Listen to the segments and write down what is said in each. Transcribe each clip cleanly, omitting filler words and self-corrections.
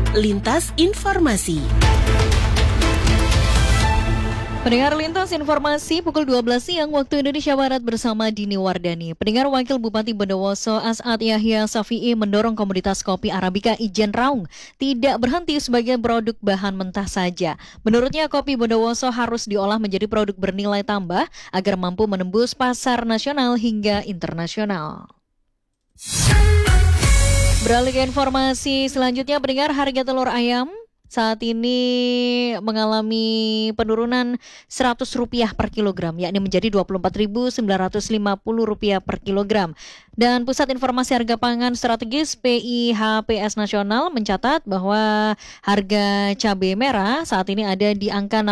Lintas Informasi. Pendengar Lintas Informasi pukul 12 siang waktu Indonesia Barat bersama Dini Wardani. Pendengar Wakil Bupati Bondowoso As'ad Yahya Safi'i mendorong komoditas kopi Arabica Ijen Raung tidak berhenti sebagai produk bahan mentah saja. Menurutnya kopi Bondowoso harus diolah menjadi produk bernilai tambah agar mampu menembus pasar nasional hingga internasional. Beralih ke informasi selanjutnya, pendengar, harga telur ayam saat ini mengalami penurunan Rp100 per kilogram, yakni menjadi Rp24.950 per kilogram. Dan Pusat Informasi Harga Pangan Strategis PIHPS Nasional mencatat bahwa harga cabai merah saat ini ada di angka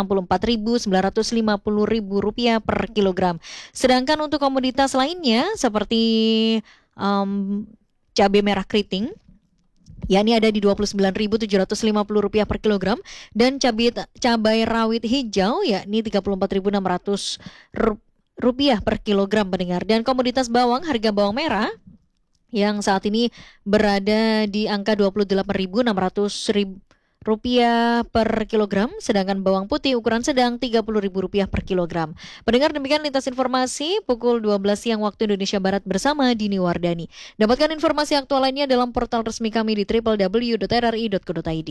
Rp64.950 per kilogram. Sedangkan untuk komoditas lainnya seperti cabai merah keriting, yakni ada di Rp29.750 per kilogram, dan cabai rawit hijau yakni Rp34.600 per kilogram, pendengar. Dan komoditas bawang, harga bawang merah yang saat ini berada di angka Rp28.600 per kilogram, sedangkan bawang putih ukuran sedang Rp30.000 per kilogram. Pendengar, demikian Lintas Informasi pukul 12 siang waktu Indonesia Barat bersama Dini Wardani. Dapatkan informasi aktual lainnya dalam portal resmi kami di www.rri.co.id.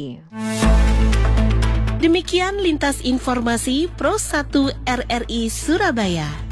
Demikian Lintas Informasi Pro 1 RRI Surabaya.